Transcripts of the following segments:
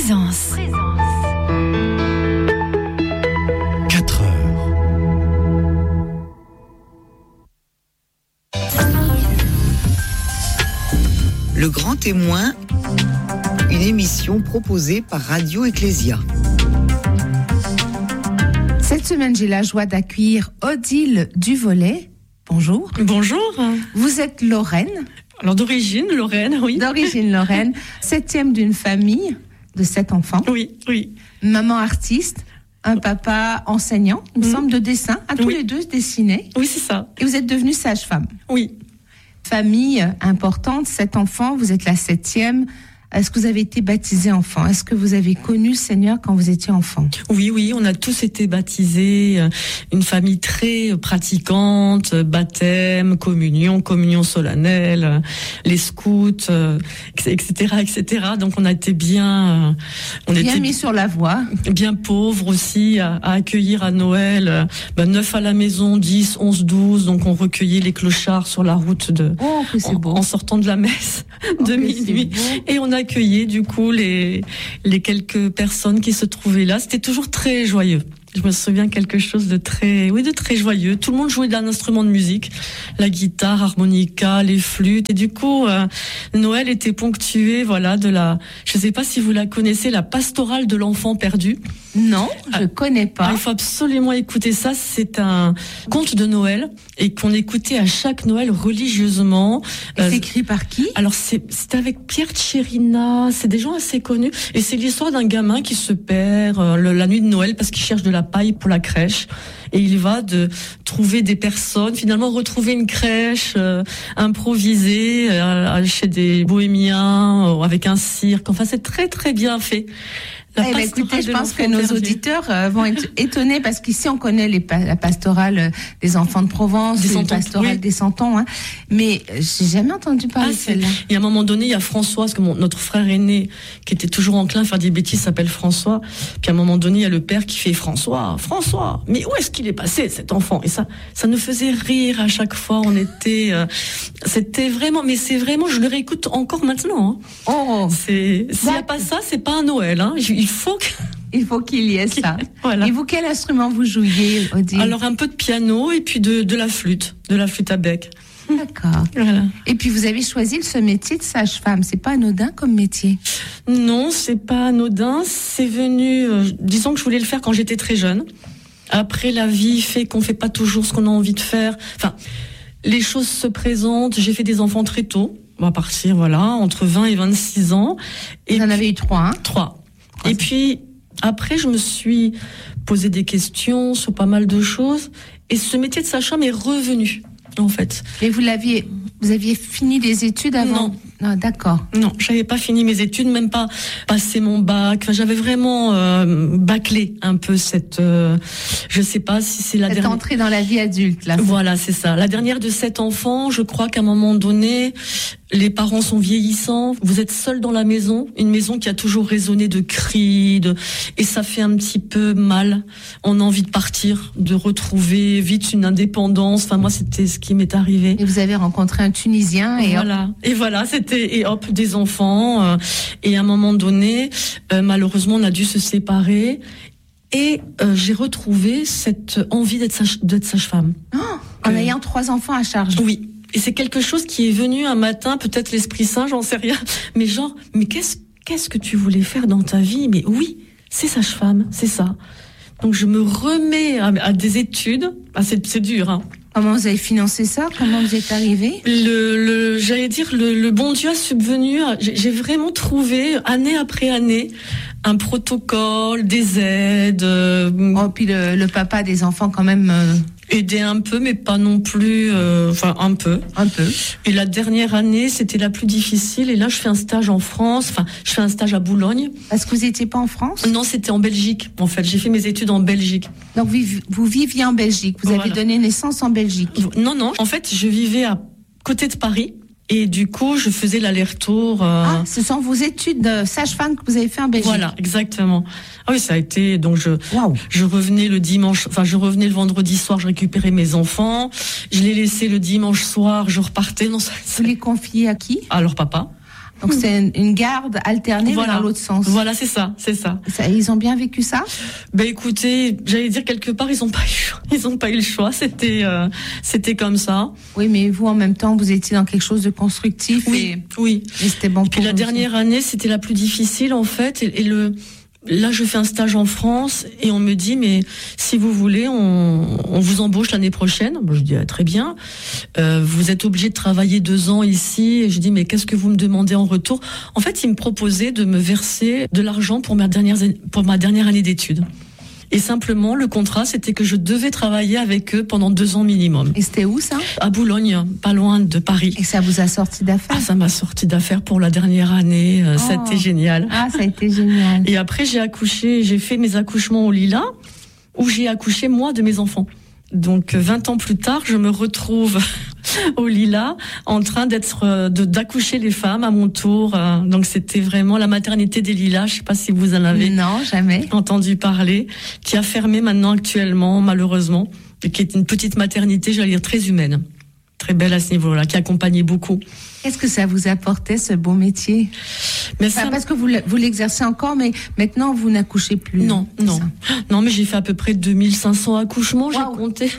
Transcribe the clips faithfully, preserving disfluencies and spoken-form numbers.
Présence. quatre heures. Le Grand Témoin, une émission proposée par Radio Ecclésia. Cette semaine, j'ai la joie d'accueillir Odile Duvolet. Bonjour. Bonjour. Vous êtes Lorraine. Alors d'origine, Lorraine, oui. D'origine Lorraine. Septième d'une famille de sept enfants. Oui, oui. Maman artiste, un papa enseignant, il me mmh. semble, de dessin. À tous oui. les deux dessinaient. Oui, c'est ça. Et vous êtes devenue sage-femme. Oui. Famille importante, sept enfants, vous êtes la septième. Est-ce que vous avez été baptisé enfant? Est-ce que vous avez connu le Seigneur quand vous étiez enfant? Oui, oui, on a tous été baptisés. Une famille très pratiquante, baptême, communion, communion solennelle, les scouts, et cetera, et cetera. Donc on a été bien, on bien était mis sur la voie, bien pauvres aussi à, à accueillir à Noël. Ben, neuf à la maison, dix, onze, douze. Donc on recueillait les clochards sur la route de, oh, que c'est en, beau. en sortant de la messe oh, de minuit, et on a accueilli du coup les les quelques personnes qui se trouvaient là. C'était toujours très joyeux. Je me souviens quelque chose de très, oui, de très joyeux. Tout le monde jouait d'un instrument de musique, la guitare, harmonica, les flûtes, et du coup, euh, Noël était ponctué, voilà, de la, je sais pas si vous la connaissez, la pastorale de l'enfant perdu. Non, je ah, connais pas. Ah, il faut absolument écouter ça. C'est un conte de Noël et qu'on écoutait à chaque Noël religieusement. Et euh, c'est écrit par qui? Alors c'est c'est avec Pierre Tcherina. C'est des gens assez connus et c'est l'histoire d'un gamin qui se perd euh, le, la nuit de Noël parce qu'il cherche de la paille pour la crèche et il va de trouver des personnes, finalement retrouver une crèche euh, improvisée euh, chez des bohémiens euh, avec un cirque. Enfin, c'est très très bien fait. Eh ben, écoutez, je pense que nos perdu. auditeurs euh, vont être étonnés parce qu'ici on connaît les pa- la pastorale euh, des enfants de Provence, des la pastorale oui. des Cent-Ans, hein, mais euh, j'ai jamais entendu parler ah, de celle-là. Et à un moment donné, il y a François, parce que mon, notre frère aîné, qui était toujours enclin à faire des bêtises, s'appelle François. Puis à un moment donné, il y a le père qui fait François, François, mais où est-ce qu'il est passé cet enfant? Et ça, ça nous faisait rire à chaque fois. On était, euh, c'était vraiment, mais c'est vraiment, je le réécoute encore maintenant. Hein. Oh, c'est, s'il n'y a pas ça, c'est pas un Noël. Hein. Il faut que Il faut qu'il y ait ça. Voilà. Et vous, quel instrument vous jouiez, Odile? Alors, un peu de piano et puis de, de la flûte, de la flûte à bec. D'accord. Voilà. Et puis, vous avez choisi ce métier de sage-femme. C'est pas anodin comme métier? Non, c'est pas anodin. C'est venu, euh, disons que je voulais le faire quand j'étais très jeune. Après, la vie fait qu'on fait pas toujours ce qu'on a envie de faire. Enfin, les choses se présentent. J'ai fait des enfants très tôt. On va partir, voilà, entre vingt et vingt-six ans. Et vous en avez eu trois, hein? Trois. Et puis, après, je me suis posé des questions sur pas mal de choses. Et ce métier de sage-femme est revenu, en fait. Et vous l'aviez, vous aviez fini des études avant? Non. Ah, d'accord. Non, j'avais pas fini mes études, même pas passé mon bac. Enfin, j'avais vraiment euh, bâclé un peu cette, euh, je sais pas si c'est la cette dernière entrée dans la vie adulte, là. Voilà, c'est ça. La dernière de sept enfants. Je crois qu'à un moment donné, les parents sont vieillissants. Vous êtes seul dans la maison, une maison qui a toujours résonné de cris, de, et ça fait un petit peu mal. On a envie de partir, de retrouver vite une indépendance. Enfin, moi, c'était ce qui m'est arrivé. Et vous avez rencontré un Tunisien et voilà. Hop. Et voilà, c'était et hop des enfants. Euh, et à un moment donné, euh, malheureusement, on a dû se séparer. Et euh, j'ai retrouvé cette envie d'être sage, d'être sage-femme. Oh, en euh, ayant trois enfants à charge. Oui. Et c'est quelque chose qui est venu un matin, peut-être l'Esprit Saint, j'en sais rien. Mais genre, mais qu'est-ce, qu'est-ce que tu voulais faire dans ta vie? Mais oui, c'est sage-femme, c'est ça. Donc je me remets à, à des études. Ah, c'est, c'est dur, hein. Comment vous avez financé ça? Comment vous êtes arrivé? Le, le, j'allais dire, le, le bon Dieu a subvenu. J'ai, j'ai vraiment trouvé, année après année, un protocole, des aides. Euh, oh, puis le, le papa des enfants, quand même. Euh... Aider un peu, mais pas non plus. Euh, enfin, un peu. Un peu. Et la dernière année, c'était la plus difficile. Et là, je fais un stage en France. Enfin, je fais un stage à Boulogne. Parce que vous n'étiez pas en France? Non, c'était en Belgique. En fait, j'ai fait mes études en Belgique. Donc, vous, vous viviez en Belgique. Vous voilà. avez donné naissance en Belgique. Non, non. En fait, je vivais à côté de Paris. Et du coup, je faisais l'aller-retour. Euh... Ah, ce sont vos études de sage-femme que vous avez fait en Belgique. Voilà, exactement. Ah oui, ça a été. Donc je, wow. je revenais le dimanche. Enfin, je revenais le vendredi soir. Je récupérais mes enfants. Je les laissais le dimanche soir. Je repartais. Non, ça, ça... Vous les confiez à qui? À leur papa. Donc c'est une, une garde alternée Voilà. mais dans l'autre sens. Voilà, c'est ça, c'est ça. Ça, ils ont bien vécu ça? Ben écoutez, j'allais dire quelque part, ils ont pas eu, ils ont pas eu le choix. C'était, euh, c'était comme ça. Oui, mais vous en même temps, vous étiez dans quelque chose de constructif. Oui, et, oui. et c'était bon. Et puis pour la vous dernière aussi. année, c'était la plus difficile en fait. Et, et le, là, je fais un stage en France et on me dit, mais si vous voulez, on, on vous embauche l'année prochaine. Bon, je dis ah, très bien. Euh, vous êtes obligé de travailler deux ans ici. Et je dis mais qu'est-ce que vous me demandez en retour? En fait, ils me proposaient de me verser de l'argent pour ma dernière pour ma dernière année d'études. Et simplement, le contrat, c'était que je devais travailler avec eux pendant deux ans minimum. Et c'était où ça? À Boulogne, pas loin de Paris. Et ça vous a sorti d'affaires? Ah, ça m'a sorti d'affaires pour la dernière année. Euh, Oh. C'était génial. Ah, ça a été génial. Et après, j'ai accouché, j'ai fait mes accouchements au Lilas, où j'ai accouché moi de mes enfants. Donc, vingt ans plus tard, je me retrouve au Lilas, en train d'être, euh, de, d'accoucher les femmes à mon tour. Euh, donc, c'était vraiment la maternité des Lilas. Je sais pas si vous en avez Non, jamais. entendu parler, qui a fermé maintenant actuellement, malheureusement, et qui est une petite maternité, j'allais dire, très humaine. Très belle à ce niveau-là, qui accompagnait beaucoup. Qu'est-ce que ça vous apportait, ce beau métier? Mais Enfin, ça, parce que vous, le- vous l'exercez encore, mais maintenant, vous n'accouchez plus. non, c'est non. ça? Non, mais j'ai fait à peu près deux mille cinq cents accouchements, j'ai Waouh. compté.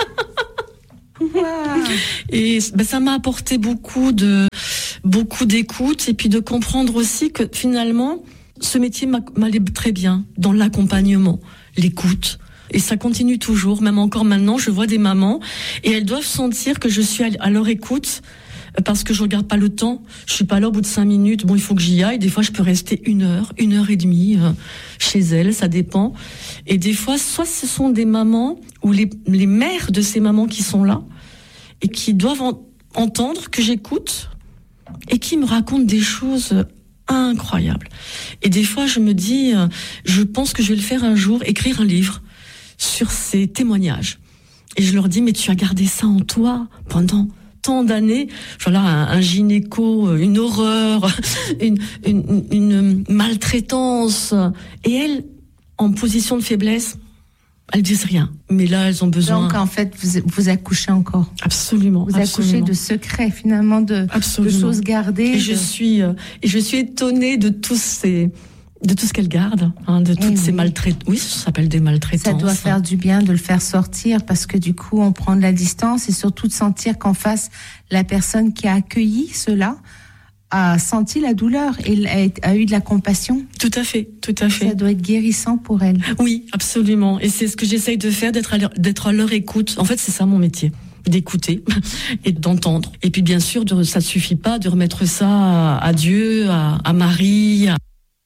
Wow. Et ben, ça m'a apporté beaucoup de, beaucoup d'écoute et puis de comprendre aussi que finalement, ce métier m'a- m'allait très bien dans l'accompagnement, l'écoute. Et ça continue toujours, même encore maintenant, je vois des mamans et elles doivent sentir que je suis à à leur écoute parce que je regarde pas le temps. Je suis pas là au bout de cinq minutes. Bon, il faut que j'y aille. Des fois, je peux rester une heure, une heure et demie euh, chez elles, ça dépend. Et des fois, soit ce sont des mamans ou les, les mères de ces mamans qui sont là et qui doivent en- entendre que j'écoute et qui me racontent des choses incroyables. Et des fois, je me dis, euh, je pense que je vais le faire un jour, écrire un livre sur ces témoignages. Et je leur dis, mais tu as gardé ça en toi pendant tant d'années. Voilà, un, un gynéco, une horreur, une, une, une maltraitance. Et elles, en position de faiblesse, elles disent rien. Mais là, elles ont besoin. Donc, en fait, vous, vous accouchez encore. Absolument. Vous absolument. accouchez de secrets, finalement, de, de Absolument. choses gardées. Et je de- suis, euh, et je suis étonnée de tous ces, de tout ce qu'elle garde, hein, de toutes Eh ces oui. maltraitances. Oui, ça s'appelle des maltraitances. Ça doit faire du bien de le faire sortir parce que du coup, on prend de la distance et surtout de sentir qu'en face, la personne qui a accueilli cela a senti la douleur et a, a eu de la compassion. Tout à fait, tout à fait. Ça doit être guérissant pour elle. Oui, absolument. Et c'est ce que j'essaye de faire, d'être à leur, d'être à leur écoute. En fait, c'est ça mon métier, d'écouter et d'entendre. Et puis bien sûr, de, ça ne suffit pas de remettre ça à, à Dieu, à, à Marie, à,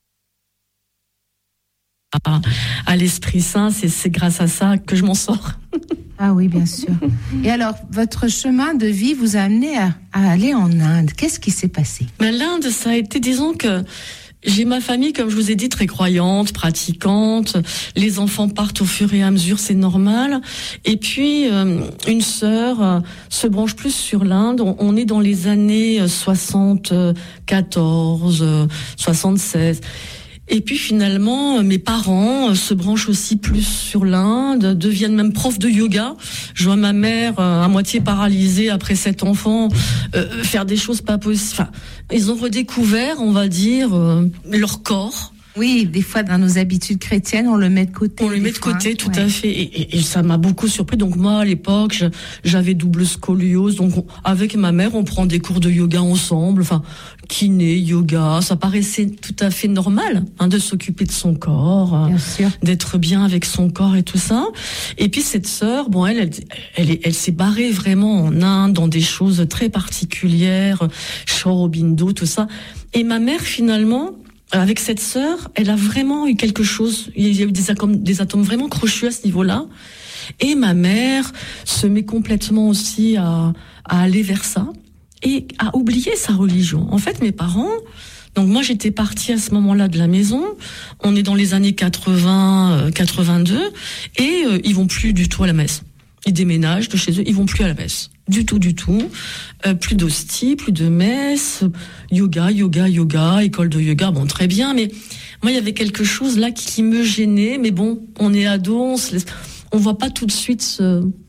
à, à l'Esprit Saint. C'est, c'est grâce à ça que je m'en sors. Ah oui, bien sûr. Et alors, votre chemin de vie vous a amené à, à aller en Inde. Qu'est-ce qui s'est passé? Mais l'Inde, ça a été, disons que j'ai ma famille, comme je vous ai dit, très croyante, pratiquante. Les enfants partent au fur et à mesure, c'est normal. Et puis, euh, une sœur euh, se branche plus sur l'Inde. On, on est dans les années soixante-quatorze, euh, soixante-seize. Et puis finalement, mes parents se branchent aussi plus sur l'Inde, deviennent même profs de yoga. Je vois ma mère euh, à moitié paralysée après sept enfants euh, faire des choses pas possibles. Enfin, ils ont redécouvert, on va dire, euh, leur corps. Oui, des fois, dans nos habitudes chrétiennes, on le met de côté. On le des met de fois, côté, hein. tout Ouais. à fait. Et, et, et ça m'a beaucoup surpris. Donc moi, à l'époque, je- j'avais double scoliose. Donc on- avec ma mère, on prend des cours de yoga ensemble. Enfin, kiné, yoga, ça paraissait tout à fait normal hein, de s'occuper de son corps, Bien sûr. d'être bien avec son corps et tout ça. Et puis cette sœur, bon, elle, elle, elle, est- elle s'est barrée vraiment en Inde dans des choses très particulières, Aurobindo, tout ça. Et ma mère, finalement, avec cette sœur, elle a vraiment eu quelque chose. Il y a eu des atomes, des atomes vraiment crochus à ce niveau-là. Et ma mère se met complètement aussi à, à aller vers ça et à oublier sa religion. En fait, mes parents, donc moi j'étais partie à ce moment-là de la maison. On est dans les années quatre-vingts, quatre-vingt-deux, et euh, ils vont plus du tout à la messe. Ils déménagent de chez eux, ils vont plus à la messe. Du tout, du tout. Euh, plus d'hostie, plus de messe, yoga, yoga, yoga, école de yoga, bon, très bien, mais moi, il y avait quelque chose là qui me gênait, mais bon, on est ado, on se laisse, on voit pas tout de suite ce,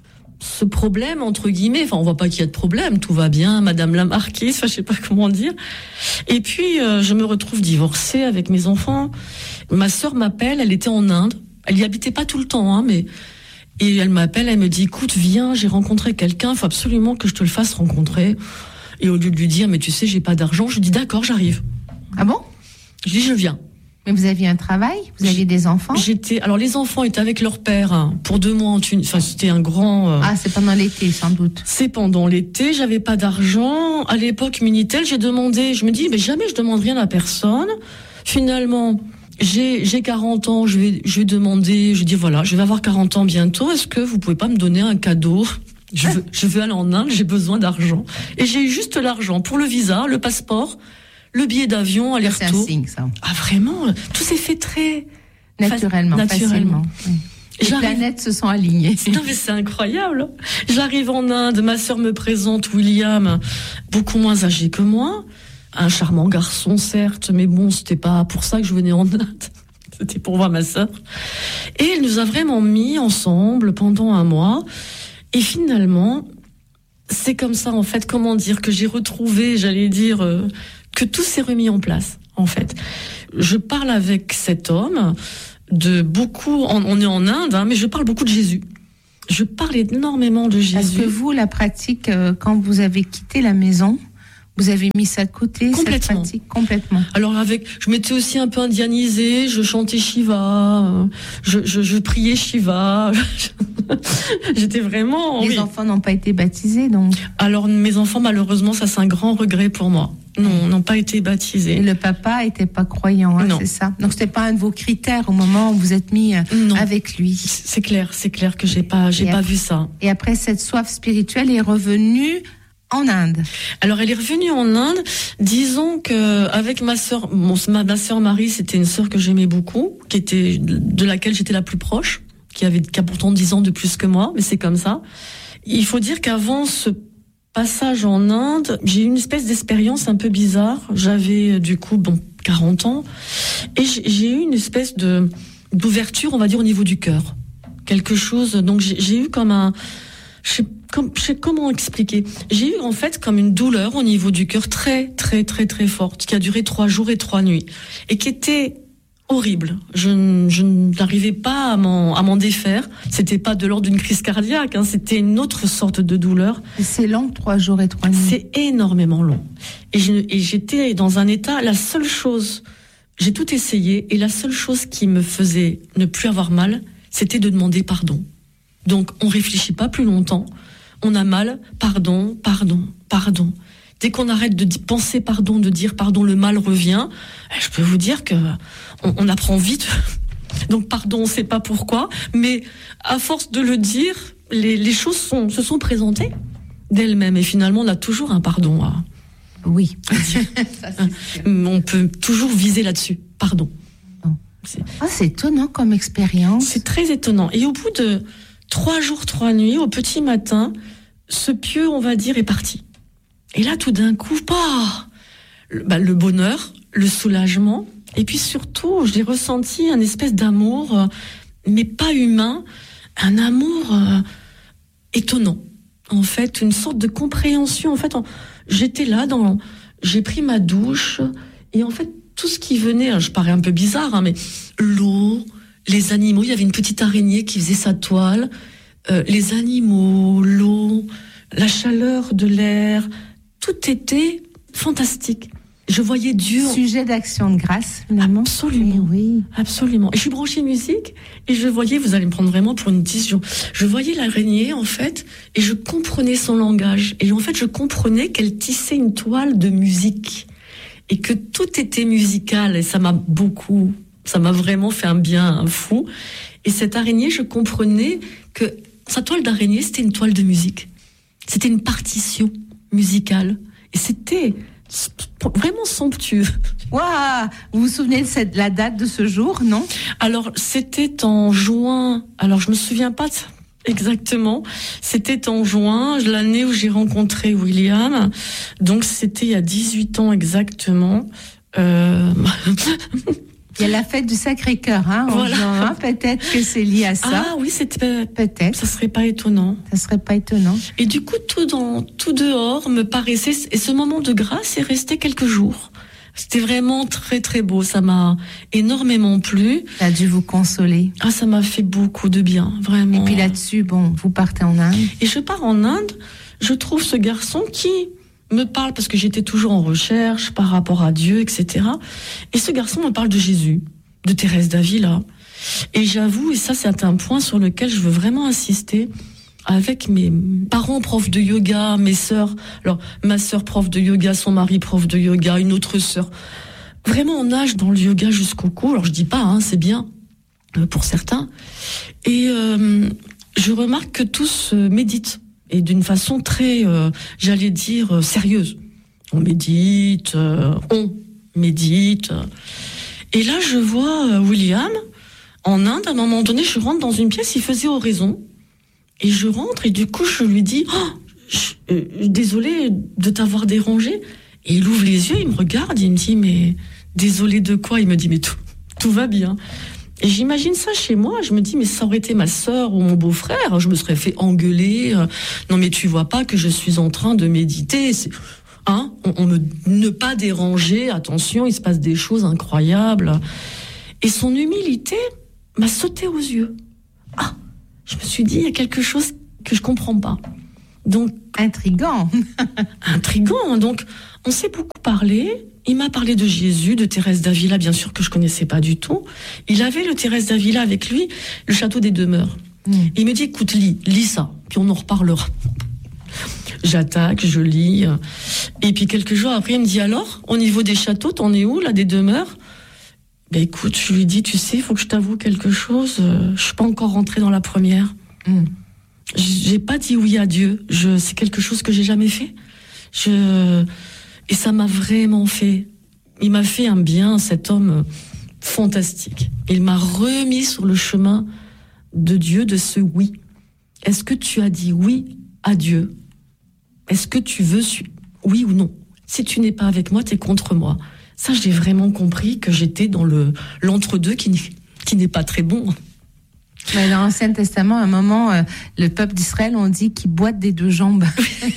ce problème, entre guillemets. Enfin, on voit pas qu'il y a de problème, tout va bien, Madame la Marquise, enfin, je sais pas comment dire. Et puis, euh, je me retrouve divorcée avec mes enfants. Ma sœur m'appelle, elle était en Inde. Elle y habitait pas tout le temps, hein, mais... Et elle m'appelle, elle me dit, écoute, viens, j'ai rencontré quelqu'un, il faut absolument que je te le fasse rencontrer. Et au lieu de lui dire, mais tu sais, j'ai pas d'argent, je lui dis, d'accord, j'arrive. Ah bon? Je dis, je viens. Mais vous aviez un travail? Vous aviez des enfants? J'étais, alors les enfants étaient avec leur père, hein, pour deux mois en Tunisie. Enfin, c'était un grand... Euh... Ah, c'est pendant l'été, sans doute. C'est pendant l'été, j'avais pas d'argent. À l'époque, Minitel, j'ai demandé, je me dis, mais jamais je demande rien à personne. Finalement... J'ai, j'ai quarante ans, je vais, je vais demander, je dis voilà, je vais avoir quarante ans bientôt, est-ce que vous pouvez pas me donner un cadeau? Je veux, je veux aller en Inde, j'ai besoin d'argent. Et j'ai eu juste l'argent pour le visa, le passeport, le billet d'avion, aller-retour. C'est un signe, ça. Ah, vraiment? Tout s'est fait très... Naturellement, naturellement. facilement. Oui. Les J'arrive... planètes se sont alignées. Non, mais c'est incroyable. J'arrive en Inde, ma sœur me présente William, beaucoup moins âgé que moi. Un charmant garçon, certes, mais bon, c'était pas pour ça que je venais en Inde. C'était pour voir ma sœur. Et elle nous a vraiment mis ensemble pendant un mois. Et finalement, c'est comme ça, en fait, comment dire, que j'ai retrouvé, j'allais dire, euh, que tout s'est remis en place, en fait. Je parle avec cet homme de beaucoup, on, on est en Inde, hein, mais je parle beaucoup de Jésus. Je parle énormément de Jésus. Est-ce que vous, la pratique, euh, quand vous avez quitté la maison, vous avez mis ça de côté, cette pratique, complètement? Alors avec, je m'étais aussi un peu indianisée, je chantais Shiva, je, je, je priais Shiva. J'étais vraiment... Les oui. enfants n'ont pas été baptisés, donc? Alors mes enfants, malheureusement, ça c'est un grand regret pour moi. Non, n'ont pas été baptisés. Et le papa était pas croyant, hein, c'est ça? Donc c'était pas un de vos critères au moment où vous êtes mis non. avec lui? C'est clair, c'est clair que j'ai pas, j'ai et pas après, vu ça. Et après, cette soif spirituelle est revenue en Inde. Alors elle est revenue en Inde. Disons que avec ma sœur, mon, ma, ma sœur Marie, c'était une sœur que j'aimais beaucoup, qui était de laquelle j'étais la plus proche, qui avait qui a pourtant dix ans de plus que moi, mais c'est comme ça. Il faut dire qu'avant ce passage en Inde, j'ai eu une espèce d'expérience un peu bizarre. J'avais du coup bon quarante ans et j'ai eu une espèce de d'ouverture, on va dire, au niveau du cœur. Quelque chose. Donc j'ai, j'ai eu comme un, je sais, comme, je sais comment expliquer. J'ai eu en fait comme une douleur au niveau du cœur très très très très forte, qui a duré trois jours et trois nuits et qui était horrible. Je, je n'arrivais pas à m'en, à m'en défaire. C'était pas de l'ordre d'une crise cardiaque, hein, c'était une autre sorte de douleur. Et c'est long, trois jours et trois nuits. C'est énormément long. Et, je, et j'étais dans un état, la seule chose, j'ai tout essayé, et la seule chose qui me faisait ne plus avoir mal, c'était de demander pardon. Donc on réfléchit pas plus longtemps. On a mal, pardon, pardon, pardon. Dès qu'on arrête de penser pardon, de dire pardon, le mal revient. Je peux vous dire que on, on apprend vite. Donc pardon, on ne sait pas pourquoi, mais à force de le dire, les, les choses sont, se sont présentées d'elles-mêmes. Et finalement, on a toujours un pardon à, oui. à dire. Ça, on peut toujours viser là-dessus. Pardon. C'est... Ah, c'est étonnant comme expérience. C'est très étonnant. Et au bout de trois jours, trois nuits, au petit matin, ce pieu, on va dire, est parti. Et là, tout d'un coup, bah, le, bah, le bonheur, le soulagement, et puis surtout, j'ai ressenti un espèce d'amour, euh, mais pas humain, un amour euh, étonnant. En fait, une sorte de compréhension. En fait, en, j'étais là, dans, j'ai pris ma douche, et en fait, tout ce qui venait, je parais un peu bizarre, hein, mais l'eau, les animaux, il y avait une petite araignée qui faisait sa toile, euh, les animaux, l'eau, la chaleur de l'air, tout était fantastique. Je voyais Dieu. Sujet d'action de grâce, finalement. Absolument. Oui, oui. Absolument. Et je suis branchée musique et je voyais, vous allez me prendre vraiment pour une diction, je voyais l'araignée, en fait, et je comprenais son langage. Et en fait, je comprenais qu'elle tissait une toile de musique et que tout était musical. Et ça m'a beaucoup, ça m'a vraiment fait un bien un fou. Et cette araignée, je comprenais que sa toile d'araignée, c'était une toile de musique. C'était une partition musicale. Et c'était vraiment somptueux. Waouh! Vous vous souvenez de cette, la date de ce jour, non? Alors, c'était en juin. Alors, je me souviens pas exactement. C'était en juin, l'année où j'ai rencontré William. Donc, c'était il y a dix-huit ans exactement. Euh... Il y a la fête du Sacré-Cœur, hein, en Voilà. juin, hein, peut-être que c'est lié à ça. Ah oui, c'était Peut-être. ça serait pas étonnant. Ça serait pas étonnant. Et du coup, tout dans, tout dehors me paraissait, et ce moment de grâce est resté quelques jours. C'était vraiment très très beau, ça m'a énormément plu. Ça a dû vous consoler. Ah, ça m'a fait beaucoup de bien, vraiment. Et puis là-dessus, bon, vous partez en Inde. Et je pars en Inde, je trouve ce garçon qui me parle, parce que j'étais toujours en recherche par rapport à Dieu, et cetera. Et ce garçon me parle de Jésus, de Thérèse d'Avila. Et j'avoue, et ça c'est un point sur lequel je veux vraiment insister, avec mes parents profs de yoga, mes sœurs, alors ma sœur prof de yoga, son mari prof de yoga, une autre sœur, vraiment on nage dans le yoga jusqu'au cou. Alors je dis pas, hein, c'est bien euh, pour certains. Et euh, je remarque que tous euh, méditent, et d'une façon très, euh, j'allais dire, euh, sérieuse. On médite, euh, on médite. Et là je vois euh, William en Inde. À un moment donné, je rentre dans une pièce, il faisait oraison. Et je rentre et du coup je lui dis oh, je, euh, désolé de t'avoir dérangé. Et il ouvre les yeux, il me regarde, il me dit mais désolé de quoi? Il me dit mais tout, tout va bien. Et j'imagine ça chez moi, je me dis mais ça aurait été ma sœur ou mon beau-frère, je me serais fait engueuler. Non mais tu vois pas que je suis en train de méditer, c'est, hein, on, on me ne pas déranger, attention, il se passe des choses incroyables. Et son humilité m'a sauté aux yeux. Ah, je me suis dit, il y a quelque chose que je comprends pas. Donc, intriguant. intriguant. Donc, on s'est beaucoup parlé. Il m'a parlé de Jésus, de Thérèse d'Avila, bien sûr que je connaissais pas du tout. Il avait le Thérèse d'Avila avec lui, le château des Demeures. Mmh. Il me dit, écoute, lis, lis ça, puis on en reparlera. J'attaque, je lis. Et puis quelques jours après, il me dit, alors, au niveau des châteaux, t'en es où, là, des demeures? Ben écoute, je lui dis, tu sais, il faut que je t'avoue quelque chose. Je suis pas encore rentrée dans la première. Mm. J'ai pas dit oui à Dieu. Je, c'est quelque chose que j'ai jamais fait. Je, et ça m'a vraiment fait. Il m'a fait un bien, cet homme fantastique. Il m'a remis sur le chemin de Dieu, de ce oui. Est-ce que tu as dit oui à Dieu? Est-ce que tu veux suivre? Oui ou non? Si tu n'es pas avec moi, t'es contre moi. Ça, j'ai vraiment compris que j'étais dans le l'entre-deux qui n'est, qui n'est pas très bon. Mais dans l'Ancien Testament, à un moment, euh, le peuple d'Israël, on dit qu'il boite des deux jambes.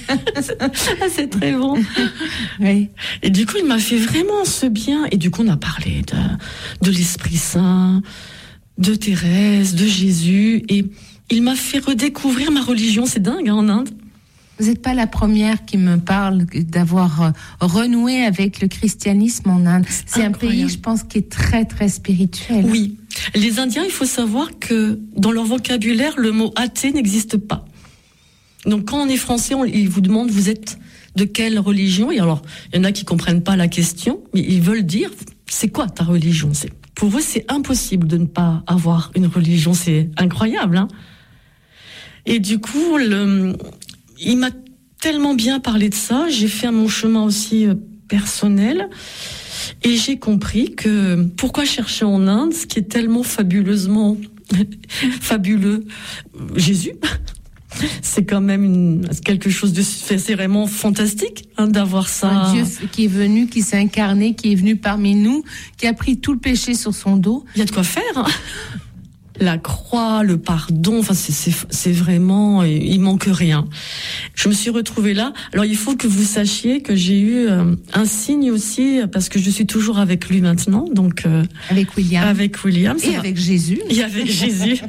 C'est très bon. Oui. Et du coup, il m'a fait vraiment ce bien. Et du coup, on a parlé de, de l'Esprit Saint, de Thérèse, de Jésus. Et il m'a fait redécouvrir ma religion. C'est dingue, hein, en Inde. Vous n'êtes pas la première qui me parle d'avoir renoué avec le christianisme en Inde. C'est incroyable. Un pays, je pense, qui est très, très spirituel. Oui. Les Indiens, il faut savoir que dans leur vocabulaire, le mot athée n'existe pas. Donc, quand on est français, on, ils vous demandent, vous êtes de quelle religion? Et alors, il y en a qui comprennent pas la question, mais ils veulent dire, c'est quoi ta religion? C'est, pour eux, c'est impossible de ne pas avoir une religion. C'est incroyable, hein? Et du coup, le... il m'a tellement bien parlé de ça, j'ai fait mon chemin aussi euh, personnel, et j'ai compris que pourquoi chercher en Inde, ce qui est tellement fabuleusement fabuleux, Jésus, c'est quand même une, quelque chose de, c'est vraiment fantastique, hein, d'avoir ça. Un Dieu qui est venu, qui s'est incarné, qui est venu parmi nous, qui a pris tout le péché sur son dos. Il y a de quoi faire, hein. La croix, le pardon, enfin c'est, c'est, c'est vraiment, il manque rien. Je me suis retrouvée là. Alors il faut que vous sachiez que j'ai eu euh, un signe aussi, parce que je suis toujours avec lui maintenant, donc euh, avec William, avec William, et avec Jésus, et avec Jésus.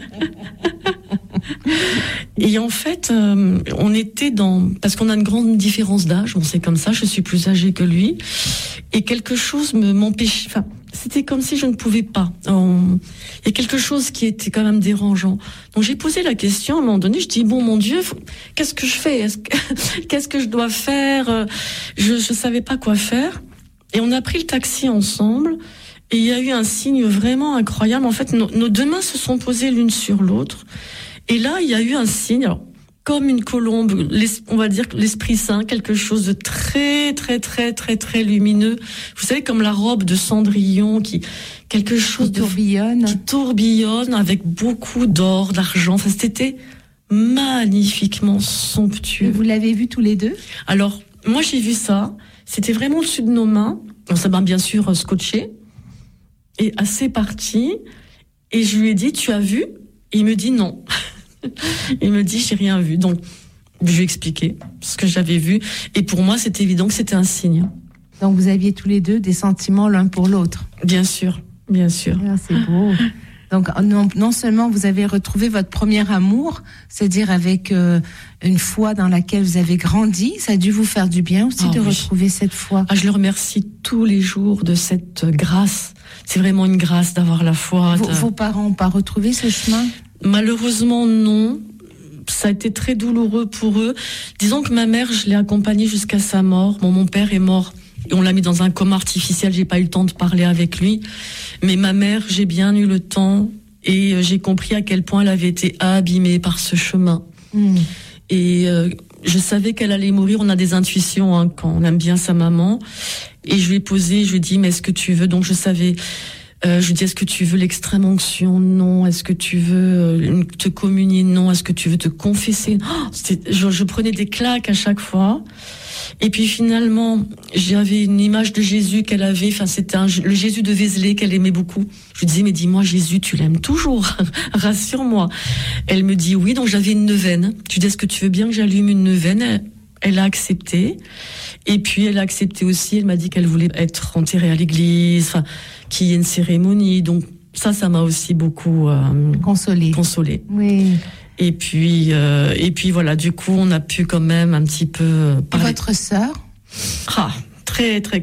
Et en fait, euh, on était dans, parce qu'on a une grande différence d'âge, on sait comme ça. Je suis plus âgée que lui, et quelque chose me m'empêche. Enfin, c'était comme si je ne pouvais pas. On... Il y a quelque chose qui était quand même dérangeant. Donc j'ai posé la question à un moment donné. Je dis bon, mon Dieu, faut... qu'est-ce que je fais? Est-ce que... Qu'est-ce que je dois faire? Je je savais pas quoi faire. Et on a pris le taxi ensemble. Et il y a eu un signe vraiment incroyable. En fait, nos, nos deux mains se sont posées l'une sur l'autre. Et là, il y a eu un signe. Alors, comme une colombe, on va dire l'Esprit Saint, quelque chose de très, très, très, très, très lumineux. Vous savez, comme la robe de Cendrillon, qui quelque chose qui de tourbillonne, qui tourbillonne avec beaucoup d'or, d'argent. Enfin, c'était magnifiquement somptueux. Et vous l'avez vu tous les deux? Alors, moi, j'ai vu ça. C'était vraiment au-dessus de nos mains. On s'est bien sûr scotché. Et c'est parti. Et je lui ai dit, tu as vu? Et il me dit non. Il me dit, j'ai rien vu. Donc, je lui ai expliqué ce que j'avais vu. Et pour moi, c'était évident que c'était un signe. Donc, vous aviez tous les deux des sentiments l'un pour l'autre. Bien sûr, bien sûr. Ah, c'est beau. Donc, non, non seulement vous avez retrouvé votre premier amour, c'est-à-dire avec euh, une foi dans laquelle vous avez grandi, ça a dû vous faire du bien aussi ah, de oui. retrouver cette foi. Ah, je le remercie tous les jours de cette grâce. C'est vraiment une grâce d'avoir la foi. Vos, de... vos parents n'ont pas retrouvé ce chemin? Malheureusement, non. Ça a été très douloureux pour eux. Disons que ma mère, je l'ai accompagnée jusqu'à sa mort. Bon, mon père est mort. Et on l'a mis dans un coma artificiel, j'ai pas eu le temps de parler avec lui. Mais ma mère, j'ai bien eu le temps et j'ai compris à quel point elle avait été abîmée par ce chemin. Mmh. Et euh, je savais qu'elle allait mourir. On a des intuitions hein, quand on aime bien sa maman. Et je lui ai posé, je lui ai dit, mais est-ce que tu veux? Donc je savais, euh, je lui ai dit, est-ce que tu veux l'extrême onction? Non. Est-ce que tu veux euh, te communier? Non. Est-ce que tu veux te confesser? Oh, je, je prenais des claques à chaque fois. Et puis finalement, j'avais une image de Jésus qu'elle avait. Enfin, c'était un, le Jésus de Vézelay qu'elle aimait beaucoup. Je lui disais, mais dis-moi, Jésus, tu l'aimes toujours. Rassure-moi. Elle me dit oui. Donc j'avais une neuvaine. Je lui dis, est-ce que tu veux bien que j'allume une neuvaine? Elle, elle a accepté. Et puis elle a accepté aussi. Elle m'a dit qu'elle voulait être enterrée à l'église. Enfin, qu'il y ait une cérémonie. Donc ça, ça m'a aussi beaucoup euh, consolée. Consolée. Oui. Et puis, euh, et puis voilà, du coup, on a pu quand même un petit peu parler. Et votre sœur? Ah, très, très